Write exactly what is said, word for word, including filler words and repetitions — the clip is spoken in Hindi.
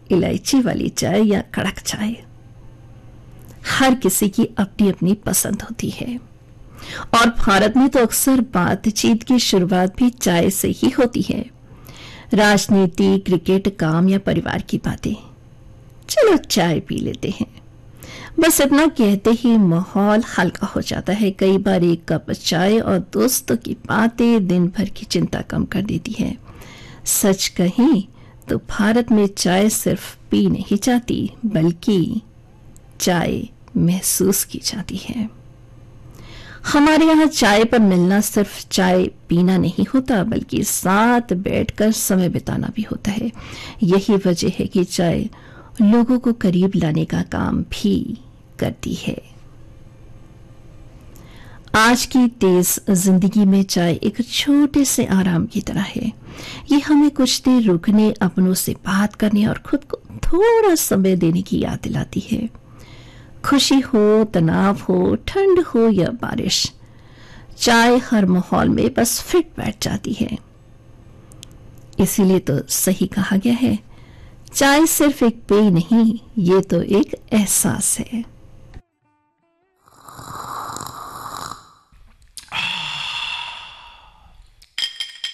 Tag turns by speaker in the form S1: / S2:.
S1: इलायची वाली चाय या कड़क चाय, हर किसी की अपनी अपनी पसंद होती है। और भारत में तो अक्सर बातचीत की शुरुआत भी चाय से ही होती है। राजनीति, क्रिकेट, काम या परिवार की बातें, चलो चाय पी लेते हैं, बस इतना कहते ही माहौल हल्का हो जाता है। कई बार एक कप चाय और दोस्तों की बातें दिन भर की चिंता कम कर देती है। सच कहें तो भारत में चाय सिर्फ पी नहीं जाती, बल्कि चाय महसूस की जाती है। हमारे यहाँ चाय पर मिलना सिर्फ चाय पीना नहीं होता, बल्कि साथ बैठकर समय बिताना भी होता है। यही वजह है कि चाय लोगों को करीब लाने का काम भी करती है। आज की तेज जिंदगी में चाय एक छोटे से आराम की तरह है। ये हमें कुछ देर रुकने, अपनों से बात करने और खुद को थोड़ा समय देने की याद दिलाती है। खुशी हो, तनाव हो, ठंड हो या बारिश, चाय हर माहौल में बस फिट बैठ जाती है। इसीलिए तो सही कहा गया है, चाय सिर्फ एक पेय नहीं, ये तो एक एहसास है।